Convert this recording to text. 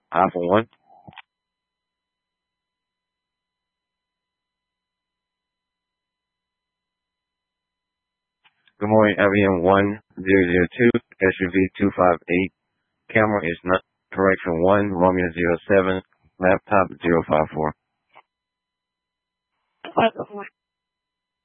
iPhone 1. Good morning, LVM 1002, SUV 258. Camera is not correction 1, Romeo 07, laptop 054.